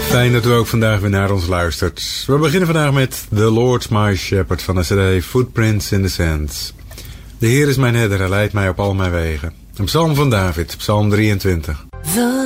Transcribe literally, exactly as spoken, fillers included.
Fijn dat u ook vandaag weer naar ons luistert. We beginnen vandaag met The Lord's My Shepherd van de C D Footprints in the Sands. De Heer is mijn herder, hij leidt mij op al mijn wegen. Een psalm van David, psalm drieëntwintig. The